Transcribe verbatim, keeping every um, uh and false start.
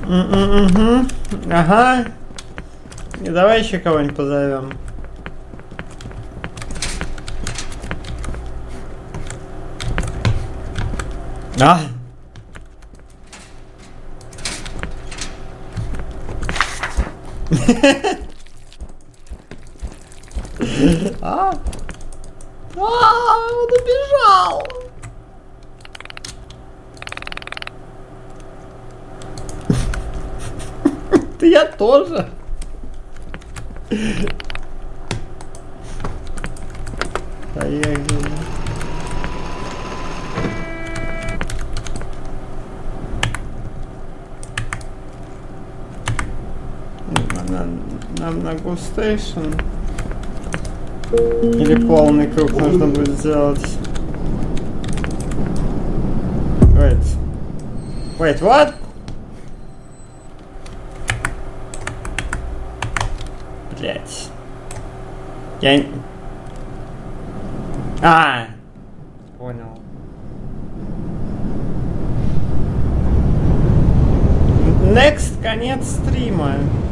Угу. Ага. И давай еще кого-нибудь позовем. А! А! А, он убежал! Ты я тоже. Поехали. Нам, нам на густейшн. Или полный круг нужно будет сделать. Wait. Wait, what? Блять. Я... А, понял. Next, конец стрима.